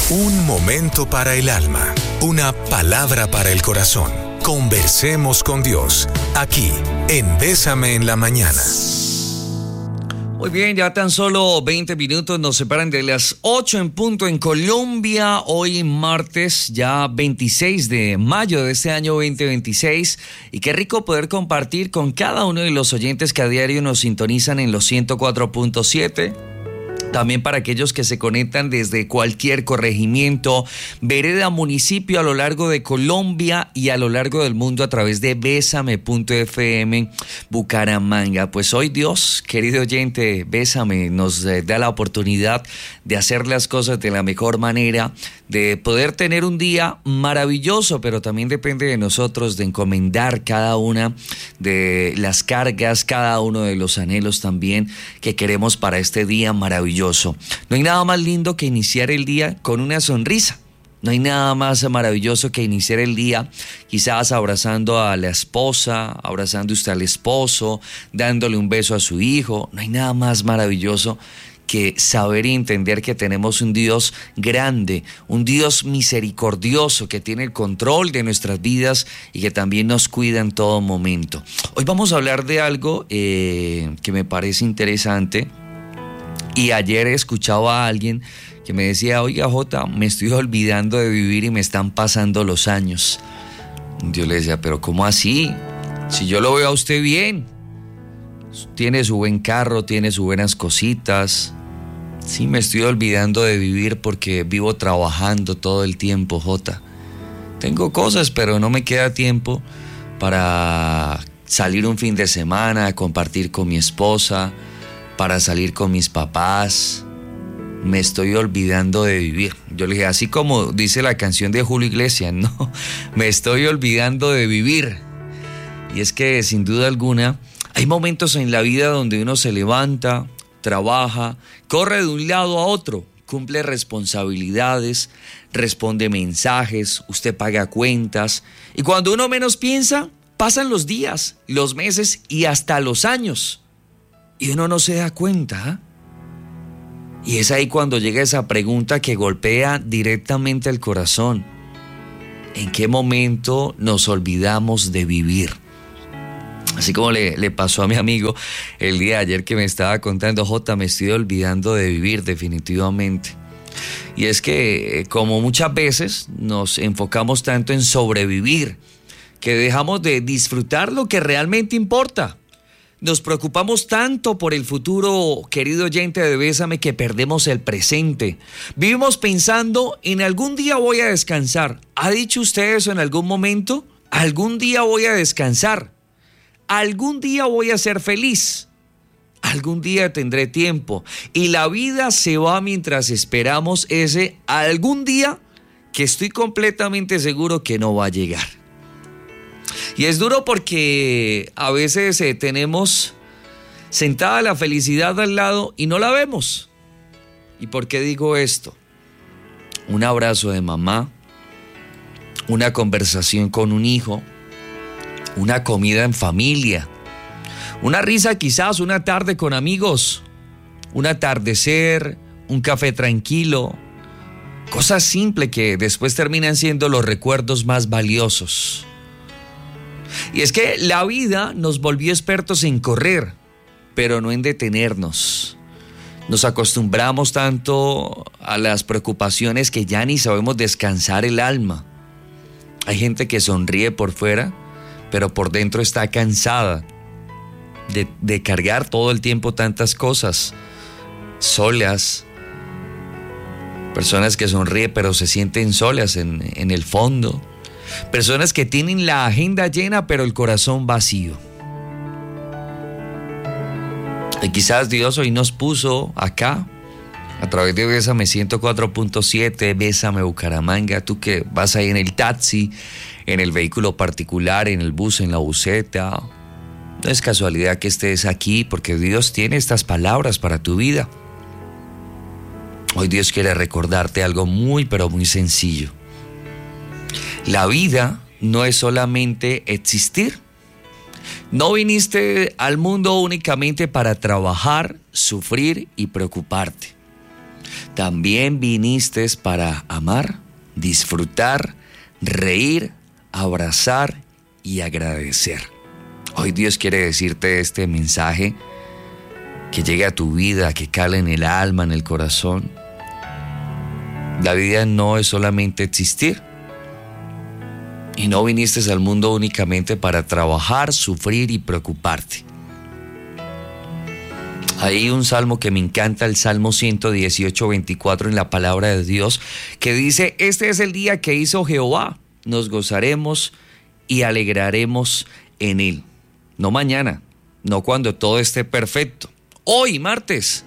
Un momento para el alma, una palabra para el corazón. Conversemos con Dios, aquí en Bésame en la Mañana. Muy bien, ya tan solo 20 minutos nos separan de las 8 en punto en Colombia. Hoy martes, ya 26 de mayo de este año 2026. Y qué rico poder compartir con cada uno de los oyentes que a diario nos sintonizan en los 104.7. También para aquellos que se conectan desde cualquier corregimiento, vereda, municipio a lo largo de Colombia y a lo largo del mundo a través de Bésame.fm Bucaramanga. Pues hoy Dios, querido oyente, Bésame, nos da la oportunidad de hacer las cosas de la mejor manera, de poder tener un día maravilloso, pero también depende de nosotros de encomendar cada una de las cargas, cada uno de los anhelos también que queremos para este día maravilloso. No hay nada más lindo que iniciar el día con una sonrisa. No hay nada más maravilloso que iniciar el día quizás abrazando a la esposa, abrazando usted al esposo, dándole un beso a su hijo. No hay nada más maravilloso que saber y entender que tenemos un Dios grande, un Dios misericordioso que tiene el control de nuestras vidas y que también nos cuida en todo momento. Hoy vamos a hablar de algo que me parece interesante. Y ayer escuchaba a alguien que me decía, oiga Jota, me estoy olvidando de vivir y me están pasando los años. Yo le decía, pero ¿cómo así? Si yo lo veo a usted bien, tiene su buen carro, tiene sus buenas cositas. Sí, me estoy olvidando de vivir porque vivo trabajando todo el tiempo, Jota. Tengo cosas, pero no me queda tiempo para salir un fin de semana, compartir con mi esposa, para salir con mis papás. Me estoy olvidando de vivir. Yo le dije, así como dice la canción de Julio Iglesias, no, me estoy olvidando de vivir. Y es que sin duda alguna hay momentos en la vida donde uno se levanta, trabaja, corre de un lado a otro, cumple responsabilidades, responde mensajes, usted paga cuentas, y cuando uno menos piensa, pasan los días, los meses y hasta los años. Y uno no se da cuenta, ¿eh? Y es ahí cuando llega esa pregunta que golpea directamente el corazón. ¿En qué momento nos olvidamos de vivir? Así como le pasó a mi amigo el día de ayer que me estaba contando, Jota, me estoy olvidando de vivir definitivamente. Y es que como muchas veces nos enfocamos tanto en sobrevivir, que dejamos de disfrutar lo que realmente importa. Nos preocupamos tanto por el futuro, querido oyente de Bésame, que perdemos el presente. Vivimos pensando, en algún día voy a descansar. ¿Ha dicho usted eso en algún momento? Algún día voy a descansar. Algún día voy a ser feliz. Algún día tendré tiempo. Y la vida se va mientras esperamos ese algún día que estoy completamente seguro que no va a llegar. Y es duro porque a veces tenemos sentada la felicidad al lado y no la vemos. ¿Y por qué digo esto? Un abrazo de mamá, una conversación con un hijo, una comida en familia, una risa quizás, una tarde con amigos, un atardecer, un café tranquilo, cosas simples que después terminan siendo los recuerdos más valiosos. Y es que la vida nos volvió expertos en correr, pero no en detenernos. Nos acostumbramos tanto a las preocupaciones que ya ni sabemos descansar el alma. Hay gente que sonríe por fuera, pero por dentro está cansada de cargar todo el tiempo tantas cosas, solas. Personas que sonríen pero se sienten solas en el fondo. Personas que tienen la agenda llena pero el corazón vacío. Y quizás Dios hoy nos puso acá a través de Bésame 104.7, Bésame Bucaramanga. Tú que vas ahí en el taxi, en el vehículo particular, en el bus, en la buseta. No es casualidad que estés aquí porque Dios tiene estas palabras para tu vida. Hoy Dios quiere recordarte algo muy pero muy sencillo. La vida no es solamente existir. No viniste al mundo únicamente para trabajar, sufrir y preocuparte. también viniste para amar, disfrutar, reír, abrazar y agradecer. Hoy Dios quiere decirte este mensaje que llegue a tu vida, que cale en el alma, en el corazón. La vida no es solamente existir. Y no viniste al mundo únicamente para trabajar, sufrir y preocuparte. Hay un salmo que me encanta, el Salmo 118, 24 en la palabra de Dios, que dice: este es el día que hizo Jehová, nos gozaremos y alegraremos en él. No mañana, no cuando todo esté perfecto. Hoy, martes.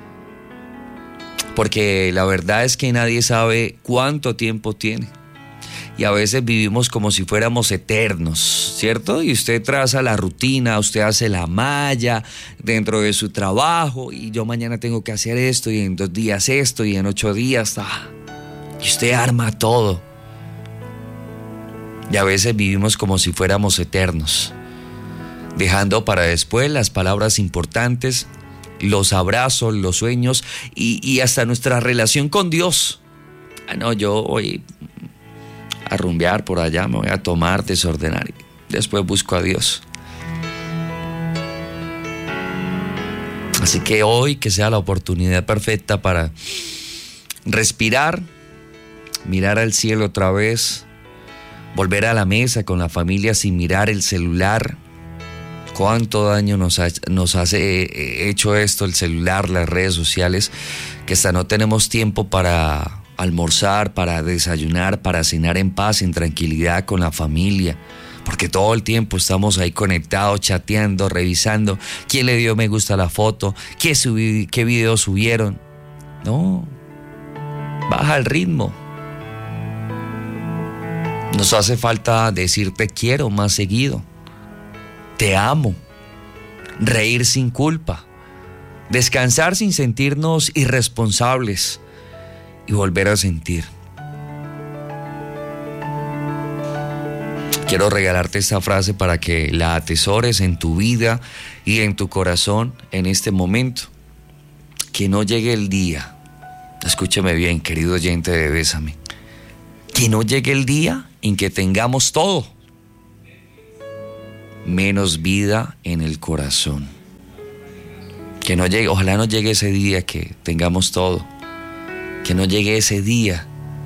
Porque la verdad es que nadie sabe cuánto tiempo tiene. Y a veces vivimos como si fuéramos eternos, ¿cierto? Y usted traza la rutina, usted hace la malla dentro de su trabajo, y yo mañana tengo que hacer esto, y en 2 días esto, y en 8 días, y usted arma todo. Y a veces vivimos como si fuéramos eternos, dejando para después las palabras importantes, los abrazos, los sueños y hasta nuestra relación con Dios. No, yo voy a rumbear por allá, me voy a tomar, desordenar, y después busco a Dios. Así que hoy que sea la oportunidad perfecta para respirar, mirar al cielo otra vez, volver a la mesa con la familia sin mirar el celular. Cuánto daño nos ha hecho esto, el celular, las redes sociales, que hasta no tenemos tiempo para almorzar, para desayunar, para cenar en paz, en tranquilidad con la familia, porque todo el tiempo estamos ahí conectados, chateando, revisando quién le dio me gusta a la foto, qué video subieron. No, baja el ritmo. Nos hace falta decir te quiero más seguido, te amo, reír sin culpa, descansar sin sentirnos irresponsables y volver a sentir. Quiero regalarte esta frase para que la atesores en tu vida y en tu corazón en este momento. Que no llegue el día, escúchame bien, querido oyente de Bésame, que no llegue el día en que tengamos todo, menos vida en el corazón. Que no llegue, ojalá no llegue ese día que tengamos todo. Que no llegue ese día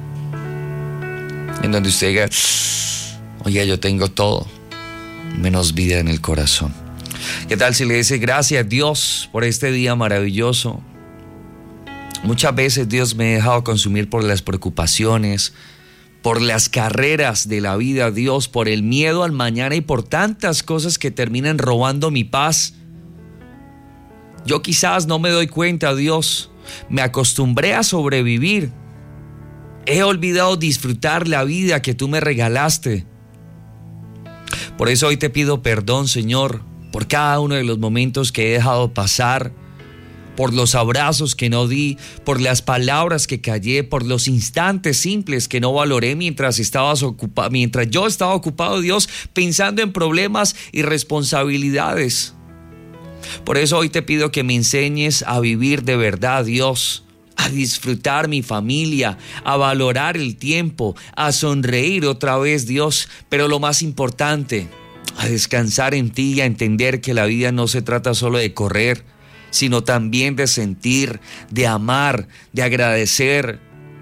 en donde usted diga: oiga, yo tengo todo, menos vida en el corazón. ¿Qué tal si le dice gracias Dios por este día maravilloso? Muchas veces Dios me ha dejado consumir por las preocupaciones, por las carreras de la vida, Dios, por el miedo al mañana y por tantas cosas que terminan robando mi paz. Yo quizás no me doy cuenta, Dios. Me acostumbré a sobrevivir. He olvidado disfrutar la vida que tú me regalaste. Por eso hoy te pido perdón, Señor, por cada uno de los momentos que he dejado pasar, por los abrazos que no di, por las palabras que callé, por los instantes simples que no valoré mientras yo estaba ocupado, Dios, pensando en problemas y responsabilidades. Por eso hoy te pido que me enseñes a vivir de verdad, Dios, a disfrutar mi familia, a valorar el tiempo, a sonreír otra vez, Dios, pero lo más importante, a descansar en ti y a entender que la vida no se trata solo de correr, sino también de sentir, de amar, de agradecer.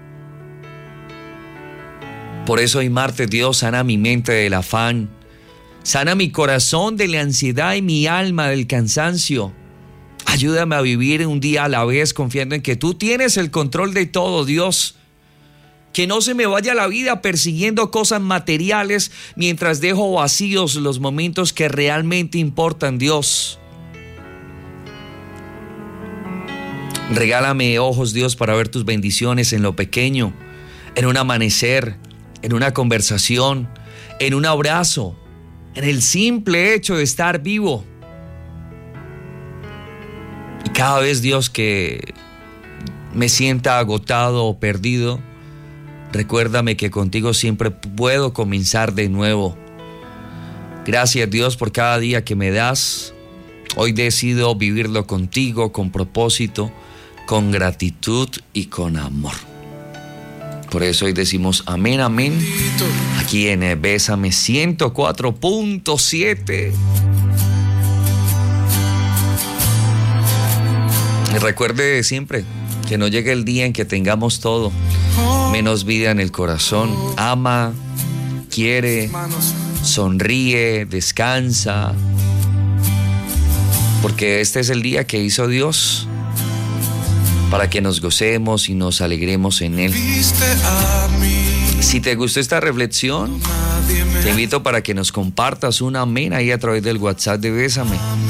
Por eso hoy martes, Dios, sana mi mente del afán, sana mi corazón de la ansiedad y mi alma del cansancio. Ayúdame a vivir un día a la vez confiando en que tú tienes el control de todo, Dios. Que no se me vaya la vida persiguiendo cosas materiales mientras dejo vacíos los momentos que realmente importan, Dios. Regálame ojos, Dios, para ver tus bendiciones en lo pequeño, en un amanecer, en una conversación, en un abrazo, en el simple hecho de estar vivo. Y cada vez, Dios, que me sienta agotado o perdido, recuérdame que contigo siempre puedo comenzar de nuevo. Gracias, Dios, por cada día que me das. Hoy decido vivirlo contigo, con propósito, con gratitud y con amor. Por eso hoy decimos amén, amén, aquí en Bésame 104.7. Y recuerde siempre que no llegue el día en que tengamos todo, menos vida en el corazón. Ama, quiere, sonríe, descansa, porque este es el día que hizo Dios para que nos gocemos y nos alegremos en Él. Si te gustó esta reflexión, te invito para que nos compartas un amén ahí a través del WhatsApp de Bésame.